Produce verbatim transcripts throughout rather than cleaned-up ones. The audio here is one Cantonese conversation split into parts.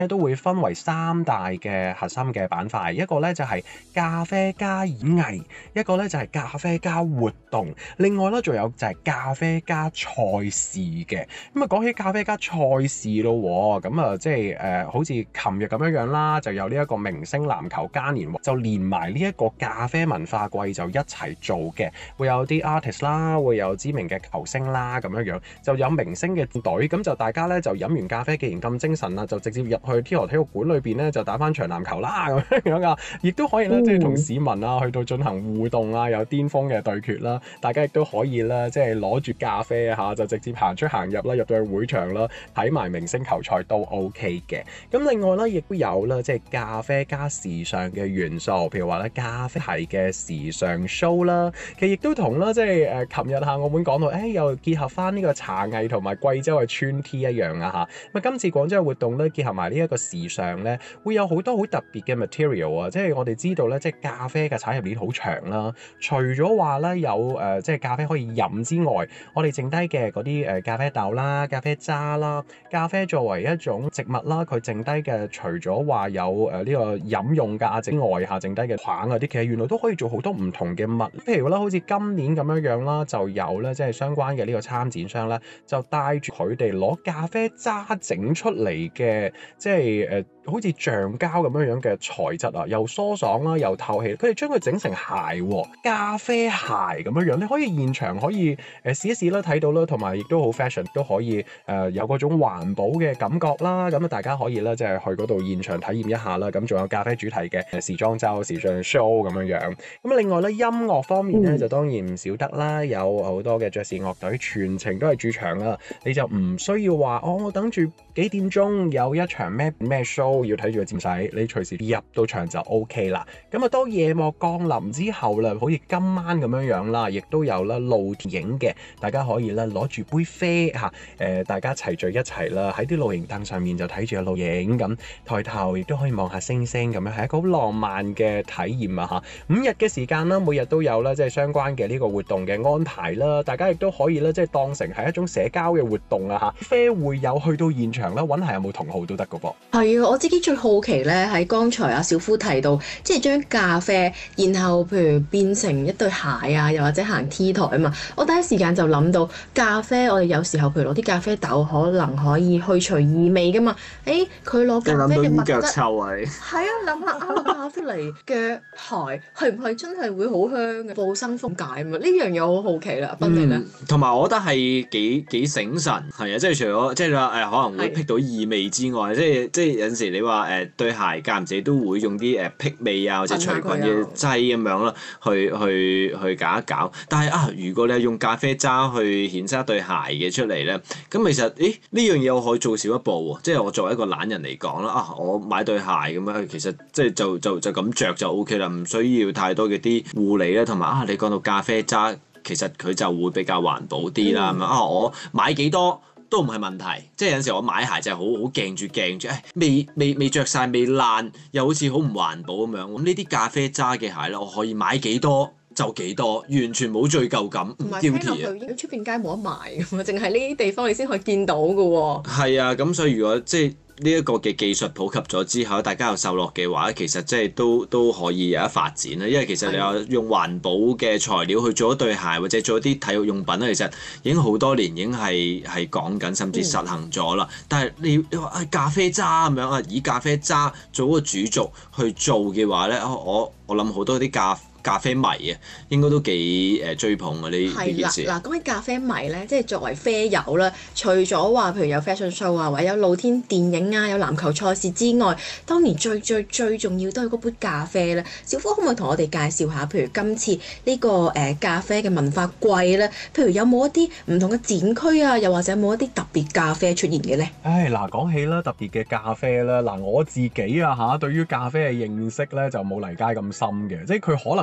都會分為三大嘅核心嘅板塊，一個咧就係咖啡加演藝，一個咧就係咖啡加活動，另外咧仲有就係咖啡加賽事嘅。咁啊講起咖啡加賽事咯，咁啊即係誒好似琴日咁樣樣啦，就有呢一個明星籃球嘉年華，就連埋呢一個咖啡文化季就一齊做嘅，會有啲 artist 啦，會有知名嘅球星啦，咁樣樣就有明星嘅隊，咁就大家咧就飲完咖啡，既然咁精神啦，就直接入去天河體育館裏邊咧就打翻場籃球啦咁樣樣啊，亦都可以咧即係同市民啊去到進行互動啊，有巔峰嘅對決啦，大家亦都可以啦，即係攞住咖啡嚇就直接行出行入啦，入到去會場啦，睇埋明星球賽都 OK 嘅。咁另外咧亦都有啦，即係咖啡加時尚嘅元素，譬如話咧咖啡係嘅時尚 show 啦，其實亦都同啦即係誒琴日嚇澳門講到，誒、哎、又結合翻呢個茶藝同埋貴州嘅村 T 一樣啊嚇。咁啊今次廣州嘅活動咧結合埋呢一個時尚咧，會有好多好特別嘅 material 啊！即係我哋知道咧，即係咖啡嘅產業鏈好長啦。除咗話咧有誒、呃，即係咖啡可以飲之外，我哋剩低嘅嗰啲誒咖啡豆啦、咖啡渣啦、咖啡作為一種植物啦，佢剩低嘅除咗話有誒呢個飲用價值外，下剩低嘅棒嗰啲，其實原來都可以做好多唔同嘅物。譬如啦，好似今年咁樣樣啦，就有咧即係相關嘅呢個參展商咧，就帶住佢哋攞咖啡渣整出嚟嘅，即係誒、呃、好似橡膠咁樣樣嘅材質啊，又疏爽啦，又透氣。佢哋將佢整成鞋喎，咖啡鞋咁樣樣，你可以現場可以誒、呃、試一試啦，睇到啦，同埋亦都好 fashion，都可以誒、呃、有嗰種環保嘅感覺啦。咁啊，大家可以咧即係去嗰度現場體驗一下啦。咁仲有咖啡主題嘅時裝周、時尚 show 咁樣樣。咁另外咧，音樂方面咧就當然唔少得啦，有好多嘅爵士樂隊全程都係駐場啦，你就唔需要話哦，我等住幾點鐘有一場咩咩 show 要睇住個節使，你隨時入到場就 OK 啦。咁啊，當夜幕降臨之後啦，好似今晚咁樣樣啦，亦都有啦露天影嘅，大家可以啦攞住杯啡嚇，誒、呃、大家齊聚一齊啦，喺啲露營凳上面就睇住個露營咁，抬頭亦都可以望下星星咁樣，係一個好浪漫嘅體驗啊嚇！五日嘅時間啦，每日都有啦，即係相關嘅呢個活動嘅安排啦，大家亦都可以咧即係當成係一種社交嘅活動啊嚇！啡會友去到現場啦，揾下有冇同好都得噶噃。係啊，我自己最好奇咧，喺剛才阿小夫提到，即係將咖啡，然後譬如變成一對鞋啊，又或者行 T 台啊嘛。我第一時間就諗到咖啡，我哋有時候譬如攞啲咖啡豆，可能可以去除異味噶嘛。誒，佢攞咖啡嘅物質， 腳臭味。 係啊，諗下啱咖啡嚟嘅鞋，係唔係真係會好香嘅？護身符解啊嘛，呢樣嘢我好好奇啦。阿斌你咧？ 同埋我覺得係幾幾醒神，係啊，即係除咗即係話誒可能會辟到異味之外，即係即係有陣時你話誒、呃、對鞋間唔時都會用啲誒辟味啊或者除菌嘅劑咁樣啦，去去去搞一搞。但係啊，如果你係用咖啡渣去衍生一對鞋嘅出嚟咧，咁其實誒呢樣嘢我可以做少一步喎。即係我作為一個懶人嚟講啦，啊我買對鞋咁樣，其實即係就就就咁着就 O K 啦，唔需要太多嘅啲護理啦，同埋啊你講到咖啡渣。其實佢就會比較環保啲啦，咁、嗯、啊我買幾多都唔係問題，即係有陣時我買鞋就係好好鏡住鏡住，誒未未未著曬未爛，又好似好唔環保咁樣。咁呢啲咖啡渣嘅鞋咧，我可以買幾多就幾多，完全冇罪疚感，唔 guilty 啊！出邊街冇得賣㗎嘛，淨係呢啲地方你先可以見到㗎喎。 係啊，咁所以如果即係。呢一個嘅技術普及咗之後，大家有受落嘅話，其實即係都都可以有得發展啦。因為其實你話用環保嘅材料去做一對鞋，或者做一啲體育用品咧，其實已經好多年已經係係講緊，甚至實行咗啦。嗯、但係你你話咖啡渣咁樣啊，以咖啡渣做個主軸去做嘅話咧，我我諗好多啲咖咖啡迷啊，應該都幾誒追捧啊呢呢件事。 嗱，講起咖啡迷咧，即係作為啡友啦，除咗話譬如有 fashion show 啊，或者有露天電影啊，有籃球賽事之外，當年最最最重要都係嗰杯咖啡咧。小夫可唔可以同我哋介紹下，譬如今次呢個誒咖啡嘅文化季咧，譬如有冇一啲唔同嘅展區啊，又或者有冇一啲特別咖啡出現嘅咧？ 唉，嗱，講起啦特別嘅咖啡啦，嗱我自己啊嚇，對於咖啡嘅認識咧就冇黎佳咁深嘅，即係佢可能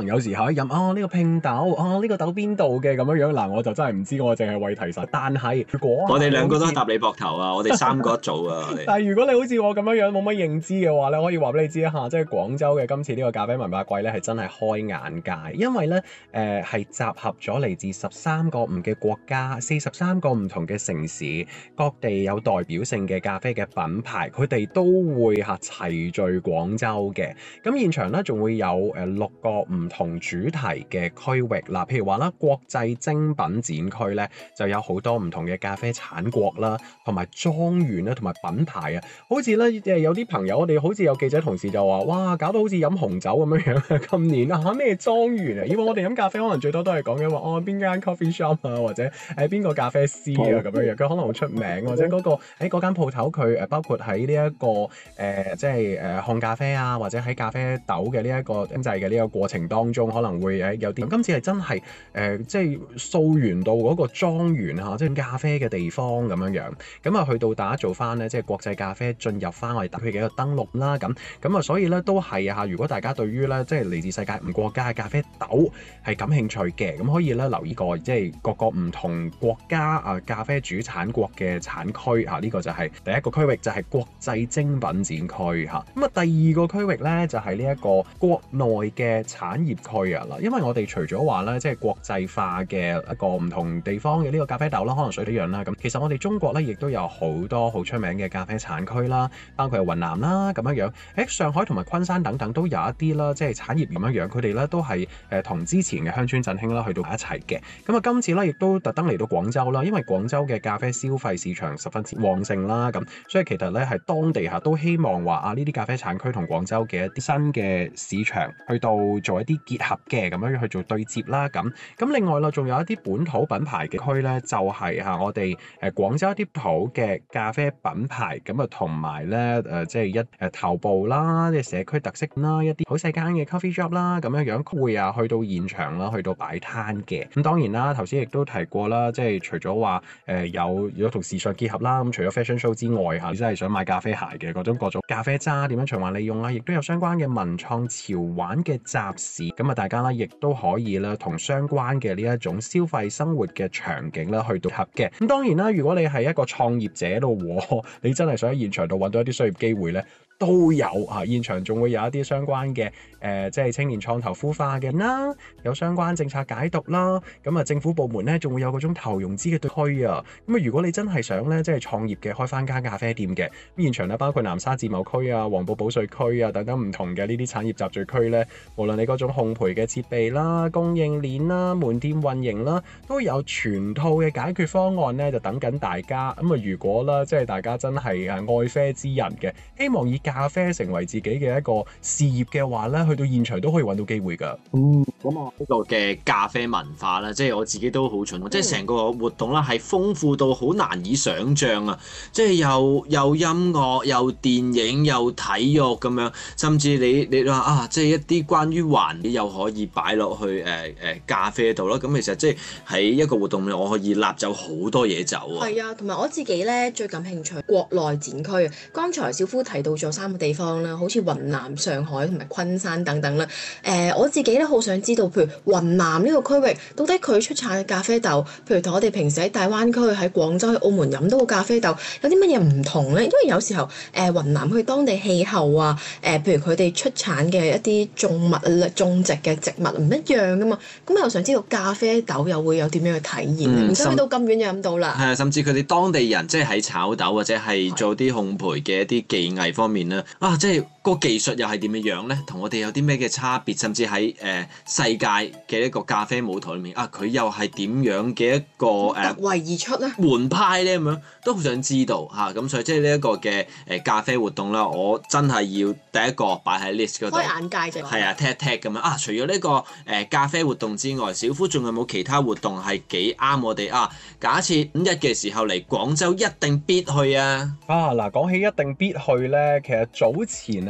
有時候一飲啊呢個拼豆啊呢個豆邊度嘅咁樣樣嗱，我就真係唔知，我淨係為提神。但係如果我哋兩個都係搭你膊頭啊，我哋三個一組啊。 但係如果你好似我咁樣樣冇乜認知嘅話咧，可以話俾你知一下，即係廣州嘅今次呢個咖啡文化季咧係真係開眼界，因為咧誒係集合咗嚟自十三個唔嘅國家、四十三個唔同嘅城市，各地有代表性嘅咖啡嘅品牌，佢哋都會嚇齊聚廣州嘅。咁現場咧仲會有誒六個唔同主題嘅區域嗱，譬如話啦，國際精品展區咧就有好多唔同嘅咖啡產國啦，同埋莊園啦，同埋品牌啊，好似咧誒有啲朋友，我哋好似有記者同事就話，哇，搞到好似飲紅酒咁樣樣，今年啊咩莊園啊，以為我哋飲咖啡可能最多都係講緊話哦邊間 coffee shop 啊，或者誒邊個咖啡師啊咁樣樣，佢可能好出名，或者嗰、嗰個喺嗰間鋪頭佢誒包括喺呢一個誒、呃、即係誒烘咖啡啊，或者喺咖啡豆嘅呢一個精製嘅呢個過程當中，可能會誒有啲。今次係真係誒、呃、即係溯源到嗰個莊園嚇，即係咖啡嘅地方咁樣樣，咁啊去到打造翻咧，即係國際咖啡進入翻我哋特區嘅一個登陸啦，咁咁啊，所以咧都係啊，如果大家對於咧即係嚟自世界唔國家嘅咖啡豆係感興趣嘅，咁可以咧留意過即係各個唔同國家啊咖啡主產國嘅產區嚇，呢、這個就係第一個區域，就係、是、國際精品展區嚇。咁啊，第二個區域咧就係呢一個國內嘅產業區啊嗱，因為我哋除咗話咧即係國際化嘅一個唔同地方嘅呢個咖啡豆啦，可能水一樣啦，咁其實我哋中國咧亦都有好多好出名嘅咖啡產區啦，包括係雲南啦咁樣樣，喺上海同埋昆山等等都有一啲啦，即係產業咁樣樣，佢哋咧都係誒同之前嘅鄉村振興啦去到一齊嘅。咁啊，今次咧亦都特登嚟到廣州啦，因為廣州嘅咖啡消費市場十分之旺盛啦，咁所以其實咧係當地下都希望話啊呢啲咖啡產區同廣州嘅一啲新嘅市場去到做一啲結合嘅咁樣去做對接啦，咁咁另外啦，仲有一啲本土品牌嘅區咧，就係、是、嚇我哋誒廣州一啲土嘅咖啡品牌，咁啊同埋咧誒即係一誒頭部啦，即係社區特色啦，一啲好細間嘅 coffee shop 啦，咁樣樣會啊去到現場啦，去到擺攤嘅。咁當然啦，頭先亦都提過啦，即係除咗話誒有如果同時尚結合啦，咁除咗 fashion show 之外嚇，你真係想買咖啡鞋嘅嗰種各種咖啡渣點樣循環利用啊，亦都有相關嘅文創潮玩嘅集市。咁啊，大家啦亦都可以啦同相關嘅呢一種消費生活嘅場景啦去到合嘅。咁當然啦，如果你係一個創業者咯，你真係想喺現場度揾到一啲商業機會咧，都有啊！現場仲會有一啲相關嘅誒、呃，即係青年創投孵化嘅啦，有相關政策解讀啦。咁啊，政府部門咧仲會有嗰種投融資嘅對區啊。咁啊，如果你真係想咧，即係創業嘅開翻間咖啡店嘅，咁現場咧包括南沙自貿區啊、黃埔保稅區啊等等唔同嘅呢啲產業集聚區咧，無論你嗰種烘焙嘅設備啦、供應鏈啦、門店運營啦，都有全套嘅解決方案咧，就等緊大家。咁啊，如果啦，即係大家真係誒愛啡之人嘅，希望以咖啡成為自己嘅一個事業嘅話咧，去到現場都可以揾到機會㗎。 嗯，咁啊呢個嘅咖啡文化咧，即係我自己都好蠢，嗯、即係成個活動啦，係豐富到好難以想像啊！即係又又音樂、又電影、又體育咁樣，甚至你你話啊，即係一啲關於環境又可以擺落去誒誒、呃呃、咖啡度啦。咁其實即係喺一個活動裏，我可以納走好多嘢走啊。 係啊，同埋我自己咧最感興趣國內展區啊。剛才小夫提到咗三個地方啦，好似雲南、上海同埋昆山等等啦。誒、呃，我自己咧好想知道，譬如雲南呢個區域，到底佢出產嘅咖啡豆，譬如同我哋平時喺大灣區、喺廣州、喺澳門飲到嘅咖啡豆，有啲乜嘢唔同咧？因為有時候誒、呃、雲南佢當地氣候啊，誒、呃、譬如佢哋出產嘅一啲種物啊、種植嘅植物唔一樣噶嘛。咁我又想知道咖啡豆又會有點樣嘅體驗？唔使去到咁遠就飲到啦。係啊，甚至佢哋當地人即係喺炒豆或者係做啲烘焙嘅一啲技藝方面咧，啊，即係個技術又係點樣樣咧？同我哋有啲咩嘅差別？甚至喺誒、呃、世界嘅一個咖啡舞台裏面，啊，佢又係點樣嘅一個誒突圍而出咧？ 門派咧咁樣都好想知道嚇。咁、啊、所以即係呢一個嘅誒咖啡活動啦，我真係要第一個擺喺 list 嗰度。 開眼界啫。係啊，踢一踢咁樣啊！除咗呢、這個誒、呃、咖啡活動之外，小夫仲有冇其他活動係幾啱我哋啊？假設五一嘅時候嚟廣州，一定必去啊！ 啊嗱，講起一定必去咧，其實早前啊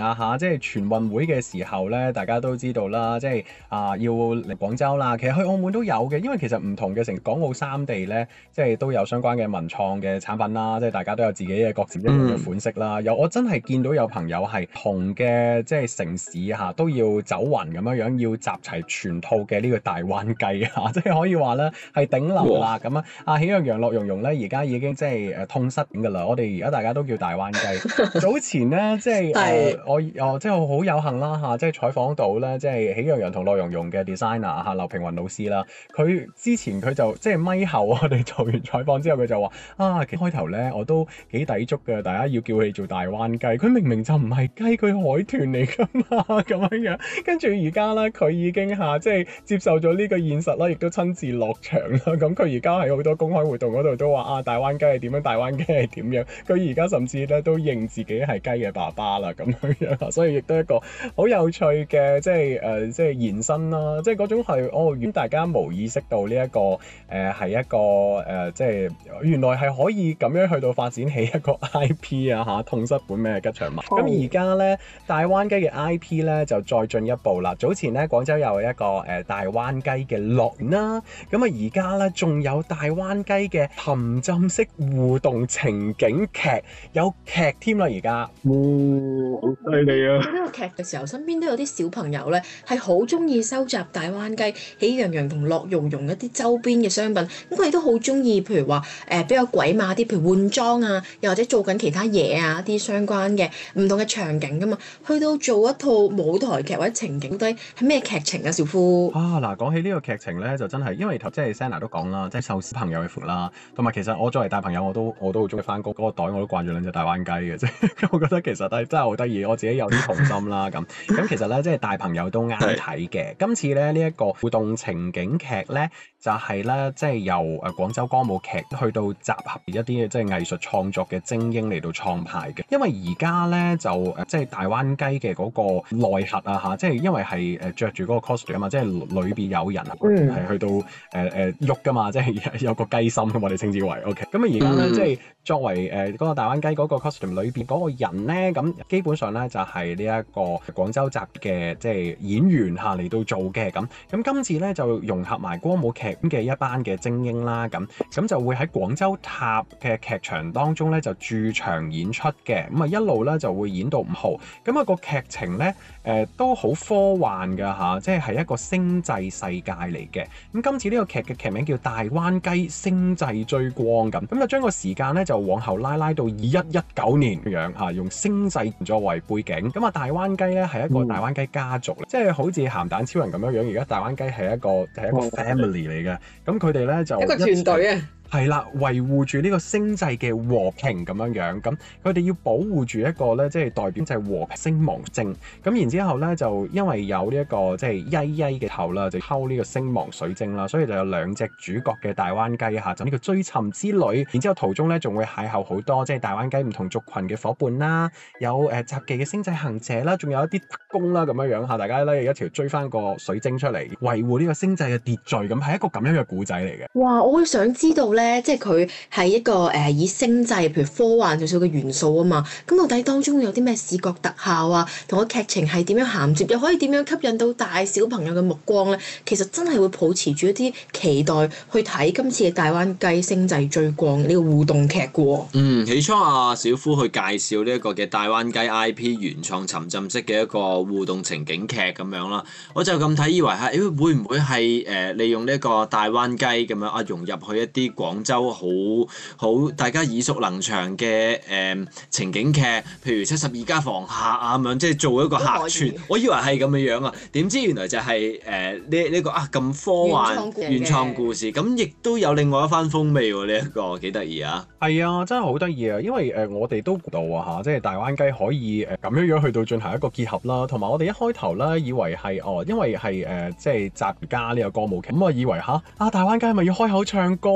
啊嚇，即係全運會嘅時候咧，大家都知道啦，即係啊要嚟廣州啦。其實去澳門都有嘅，因為其實唔同嘅城港澳三地咧，即係都有相關嘅文創嘅產品啦，即係大家都有自己嘅各自一樣嘅款式啦。有、嗯、我真係見到有朋友係同嘅即係城市嚇都要走勻咁樣樣，要集齊全套嘅呢個大灣雞嚇，即係可以話咧係頂流啦咁啊！啊喜羊羊樂融融咧，而家已經即係誒痛失㗎啦。我哋而家大家都叫大灣雞。早前咧即係誒、呃、我我即係好有幸啦嚇，即係採訪到咧即係喜羊羊同樂融融嘅 designer 嚇劉平雲老師啦。佢之前佢就即係咪後我哋做完採訪之後，佢就話啊，其實開頭咧我都幾抵觸嘅，大家要叫佢做大灣雞，佢明明就唔係雞，佢海豚嚟㗎嘛咁樣樣。跟住而家咧佢已經嚇即係接受咗呢個現實啦，亦都親自落場啦。咁佢而家喺好多公開活動嗰度都話啊，大灣雞係點樣？大灣雞係點樣？佢而家甚至咧都認自己係雞嘅爸爸啦，咁樣樣，所以亦都係一個好有趣嘅即係誒、呃、即係延伸啦，即係嗰種係哦，原大家冇意識到呢、這、一個誒係、呃、一個誒、呃、即係原來係可以咁樣去到發展起一個 I P 啊嚇，痛失本命嘅吉祥物。咁而家咧大灣雞嘅 I P 咧就再進一步啦。早前咧廣州有一個誒、呃、大灣雞嘅樂園啦，咁啊而家咧仲有大灣雞嘅沉浸式互動情景劇，有劇添啦而家。 哇，好犀利啊！ 呢個劇嘅時候，身邊都有啲小朋友咧係好中意收集大灣雞、喜羊羊同樂融融一啲周邊嘅商品。咁佢哋都好中意，譬如話誒、呃、比較鬼馬啲，譬如換裝啊，又或者做緊其他嘢啊，啲相關嘅唔同嘅場景噶嘛。去到做一套舞台劇或者情景，到底係咩劇情啊？小夫啊嗱，講起呢個劇情咧，就真係因為頭即係 Senna 都講啦，即係受小朋友嘅苦啦，同埋其實我作為大朋友，我都我都好中意翻工嗰個袋，我都慣住兩隻大灣雞嘅啫。我覺得其實係真係好得意，我自己有啲童心啦咁。咁其實咧，即係大朋友都啱睇嘅。今次咧呢一個互動情景劇咧，就係咧即係由誒廣州歌舞劇去到集合一啲即係藝術創作嘅精英嚟到創排嘅。因為而家咧就誒即係大灣雞嘅嗰個內核啊嚇，即係因為係誒著住嗰個 costume 啊嘛，即係裏邊有人係、嗯、去到誒誒喐噶嘛，即係有個雞心我哋稱之為 OK。咁啊而家咧即係作為誒嗰、呃嗰個大灣雞嗰個 costume 裏邊嗰個人咧，咁基本上咧就係呢一個廣州集嘅即係演員嚇嚟到做嘅咁。咁今次咧就融合埋歌舞劇嘅一班嘅精英啦，咁咁就會喺廣州塔嘅劇場當中咧就駐場演出嘅。咁啊一路咧就會演到五號。咁、那、啊個劇情咧誒、呃、都好科幻㗎嚇，即係係一個星際世界嚟嘅。咁今次呢個劇嘅劇名叫《大灣雞星際追光》咁，咁就將個時間咧就往後拉拉到二一一九年咁樣嚇，用星際作為背景。咁啊大灣雞咧係一個大灣雞家族，嗯、即係好似鹹蛋超人咁樣樣。而家大灣雞係一個係一個 family 嚟嘅，咁佢哋咧就一個團隊啊。 係啦，維護住呢個星際嘅和平咁樣樣，咁佢哋要保護住一個咧，即係代表就係和平星芒星。咁然之後咧，就因為有呢、這、一個即係曳曳嘅頭啦，就溝呢個星芒水晶啦，所以就有兩隻主角嘅大灣雞嚇，就呢個追尋之旅。然之後途中咧，仲會邂逅好多即係大灣雞唔同族群嘅伙伴啦，有誒雜技嘅星際行者啦，仲有一啲特工啦咁樣樣嚇，大家咧一條追翻個水晶出嚟，維護呢個星際嘅秩序，咁係一個咁樣嘅故仔嚟嘅。 哇！我會想知道咧，即係佢係一個誒、呃、以星際譬如科幻少少嘅元素啊嘛，咁到底當中有啲咩視覺特效啊，同個劇情係點樣銜接，又可以點樣吸引到大小朋友嘅目光咧？其實真係會抱持住一啲期待去睇今次嘅大灣雞星際追光呢個互動劇嘅喎。嗯， 起初啊小夫去介紹呢一個嘅大灣雞 I P 原創沉浸式嘅一個互動情景劇咁樣啦，我就咁睇以為係誒會唔會係誒、呃、利用呢一個大灣雞咁樣啊融入去一啲廣州好好大家耳熟能詳嘅誒、呃、情景劇，譬如七十二家房客啊咁樣，即係做一個客串。我以為係咁嘅樣啊，點知原來就係誒呢呢個啊咁科幻原創故事，咁亦都有另外一番風味喎。呢、這、一個幾得意啊！ 係啊，真係好得意啊！因為誒、呃、我哋都估到啊嚇，即係大灣雞可以誒咁樣樣去到進行一個結合啦，同埋我哋一開頭咧以為係哦，因為係誒、呃、即係集家呢個歌舞劇，咁、嗯、我以為嚇啊大灣雞係咪要開口唱歌啊咁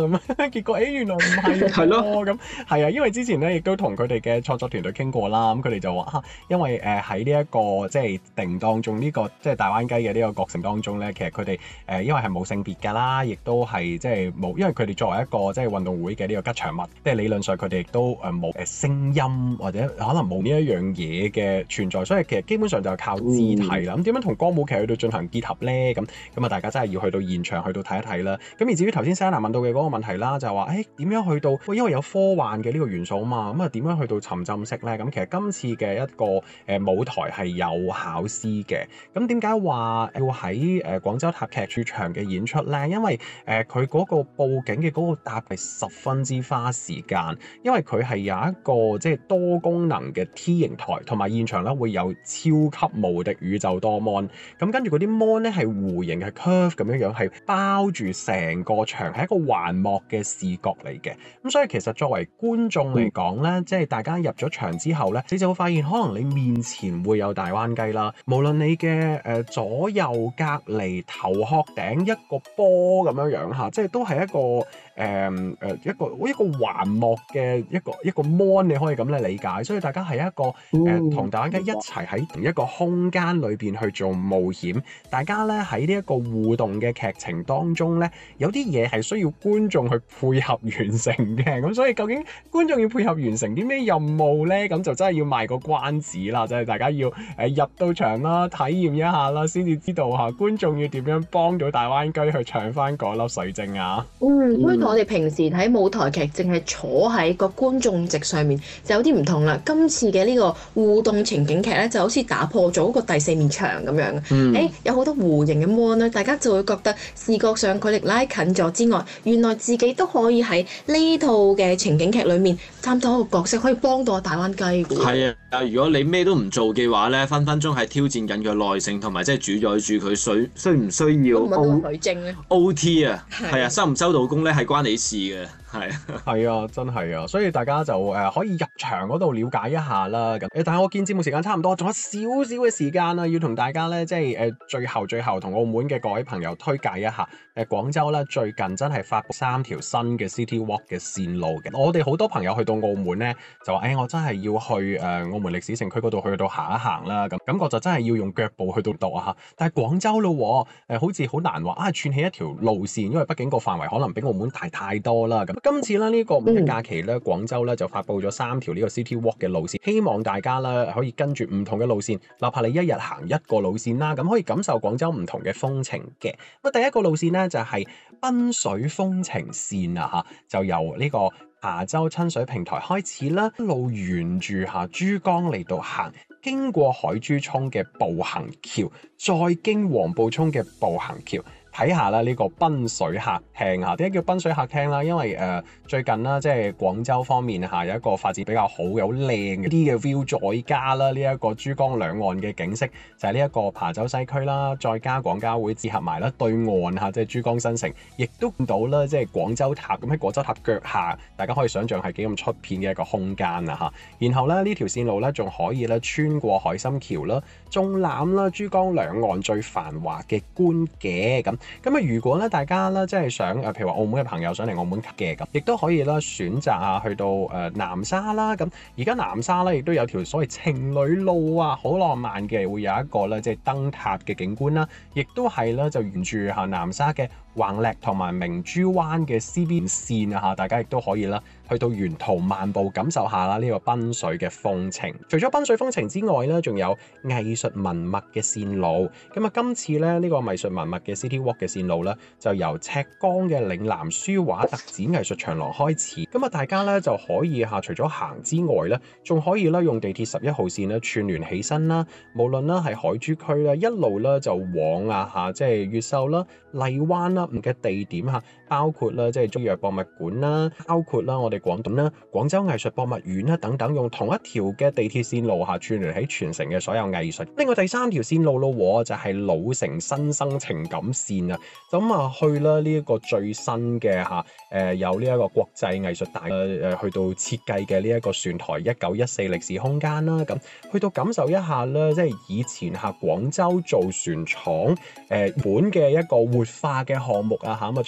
咁，結果誒、欸、原來唔係係咯咁係啊，因為之前咧亦都同佢哋嘅創作團隊傾過啦，咁佢哋就話嚇、啊，因為誒喺呢一個即係定當中呢、呢個即係大灣雞嘅呢個過程當中咧，其實佢哋誒因為係冇性別㗎啦，亦都係即係冇，因為佢哋作為一個即係運動會嘅呢個吉祥物，即係理論上佢哋亦都誒冇誒聲音或者可能冇呢一樣嘢嘅存在，所以其實基本上就係靠肢體啦。咁點樣同歌舞劇去到進行結合咧？咁咁啊，大家真係要去到現場去到睇一睇啦。咁而至於頭先 Sana 問到嘅嗰個問題啦，就係話誒點樣去到，因為有科幻嘅呢個元素啊嘛，咁啊點樣去到沉浸式咧？咁其實今次嘅一個誒、呃、舞台係有考試嘅。咁點解話要喺誒廣州塔劇駐場嘅演出咧？因為誒佢嗰個佈景嘅嗰個搭係十分之花時間，因為佢係有一個即係多功能嘅 T 形台，同埋現場咧會有超級無敵宇宙多 mon。咁跟住嗰啲 mon 咧係弧形係 curve 咁樣樣，係包住成個場，係一個環幕嘅視覺嚟嘅。咁所以其實作為觀眾嚟講咧，即係大家入咗場之後咧，你就會發現可能你面前會有大灣雞啦，無論你嘅誒、呃、左右隔離頭殼頂一個波咁樣樣嚇，即係都係一個誒誒、呃、一個一個環幕嘅一個一個 mon， 你可以咁嚟理解。所以大家係一個誒同、呃、大灣雞一齊喺同一個空間裏邊去做冒險。大家咧喺呢一個互動嘅劇情當中咧，有啲嘢係需要觀眾去配合完成嘅。咁所以究竟觀眾要配合完成啲咩任務咧？咁就真係要賣個關子啦，即係大家要誒入到場啦，體驗一下啦，先至知道嚇觀眾要點樣幫到大灣雞去搶翻嗰粒水晶啊！ 嗯，所以同我哋平時睇舞台劇，淨係坐喺個觀眾席上面就有啲唔同啦。今次嘅呢個互動情景劇咧，就好似打破咗個第四面牆咁樣嘅。 嗯， 誒有好多弧形嘅 mon 咧，大家就會覺得視覺上距離拉近咗之外，原來自己都可以喺呢套嘅情景劇裏面擔當一個角色，可以幫到大灣雞嘅。 係啊，如果你咩都唔做嘅話咧，分分鐘係挑戰緊佢耐性，同埋即係主宰住佢需需唔需要 O 水晶咧 O T 啊， 係係啊，收唔收到工咧係關你事嘅。係係啊，真係啊，所以大家就誒、呃、可以入場嗰度了解一下啦。咁誒，但係我見節目時間差唔多，仲有少少嘅時間啦，要同大家咧即係誒、呃、最後最後同澳門嘅各位朋友推介一下誒、呃、廣州咧最近真係發布三條新嘅 City Walk 嘅線路嘅。我哋好多朋友去到澳門咧就話誒、欸、我真係要去誒、呃、澳門歷史城區嗰度去到行一行啦。咁感覺就真係要用腳步去到度啊嚇。但係廣州咯誒、呃、好似好難話啊串起一條路線，因為畢竟個範圍可能比澳門大太多啦。咁今次咧呢個五一假期咧，廣州咧就發布咗三條呢個 City Walk 嘅路線，希望大家咧可以跟住唔同嘅路線，哪怕你一日行一個路線啦，咁可以感受廣州唔同嘅風情嘅。咁第一個路線咧就係濱水風情線啊嚇，就由呢個琶洲親水平台開始啦，一路沿住下珠江嚟到行，經過海珠涌嘅步行橋，再經黃埔涌嘅步行橋。睇下啦，呢個濱水客廳嚇，點解叫濱水客廳啦？因為誒、呃、最近啦，即係廣州方面嚇有一個發展比較好、有靚嘅啲嘅 view，再加啦呢一個珠江兩岸嘅景色，就係呢一個琶洲西區啦，再加廣交會結合埋啦對岸嚇，即係珠江新城，亦都見到啦，即係廣州塔咁喺廣州塔腳下，大家可以想象係幾咁出片嘅一個空間啊嚇。然後咧呢條線路咧仲可以咧穿過海心橋啦，縱覽啦珠江兩岸最繁華嘅觀嘅咁。咁啊，如果咧大家咧即係想誒，譬如話澳門嘅朋友想嚟澳門嘅咁，亦都可以啦選擇啊去到誒南沙啦。咁而家南沙咧亦都有條所謂情侶路啊，好浪漫嘅，會有一個咧即係燈塔嘅景觀啦，亦都係咧就沿住嚇南沙嘅橫瀝同埋明珠灣嘅 C B 線啊嚇，大家亦都可以啦去到沿途漫步感受下啦呢個濱水嘅風情。除咗濱水風情之外咧，仲有藝術文物嘅線路。咁啊，今次咧呢個藝術文物嘅 City Walk 嘅線路咧，就由赤崗嘅嶺南書畫特展藝術長廊開始。咁啊，大家咧就可以嚇除咗行之外咧，仲可以咧用地鐵十一號線咧串聯起身啦。無論啦係海珠區啦，一路咧就往啊嚇，即係越秀啦、荔灣啦唔嘅地點嚇，包括啦即係中藥博物館啦，包括啦我哋廣東啦廣州藝術博物院啦等等，用同一條嘅地鐵線路嚇串聯起全城嘅所有藝術。另外第三條線路咯，就係老城新生情感線啊，咁啊去啦呢一個最新嘅嚇誒有呢一個國際藝術大誒誒、呃、去到設計嘅呢一個船台一九一四歷史空間啦，咁去到感受一下啦，即係以前嚇廣州造船廠誒本嘅一個活化嘅項目啊嚇，咁啊最近已經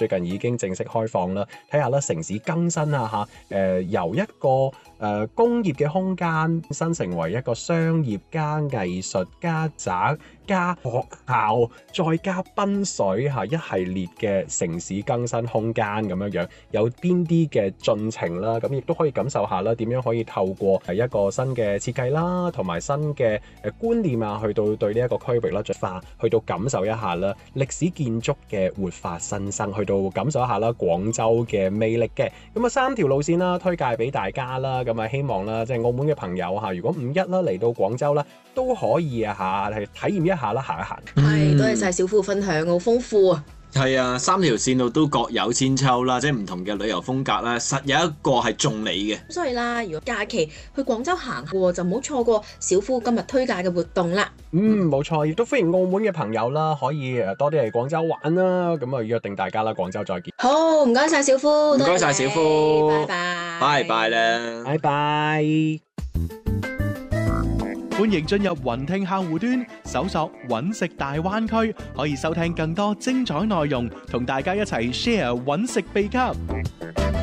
經正式開放啦。睇下啦，城市更新啊嚇，誒、呃、由一個誒、呃、工業嘅空間新成為一個商業加藝術加宅加學校再加賓水嚇一系列嘅城市更新空間咁樣樣，有邊啲嘅進程啦？咁亦都可以感受下啦，點樣可以透過係一個新嘅設計啦，同埋新嘅誒觀念啊，去到對呢一個區域啦進化，去到感受一下啦歷史建築嘅活化新生，去到感受一下啦廣州嘅魅力嘅。咁啊三條路線啦，推介俾大家啦。咁啊希望啦，即係澳門嘅朋友嚇，如果五一啦嚟到廣州啦，都可以啊嚇係體驗一下啦，行一行。 係，多謝晒小夫分享，好豐富啊！ 係啊，三條線路都各有千秋啦，即係唔同嘅旅遊風格啦，實有一個係中你嘅。 所以啦，如果假期去廣州行過，就唔好錯過小夫今日推介嘅活動啦。 嗯，冇錯，亦都歡迎澳門嘅朋友啦，可以誒多啲嚟廣州玩啦。咁啊約定大家啦，廣州再見。 好，唔該晒小夫， 唔該晒小夫， 拜拜， 拜拜啦， 拜拜。 歡迎進入雲聽客戶端，搜索揾食大灣區，可以收聽更多精彩內容，同大家一齊 share 揾食秘笈。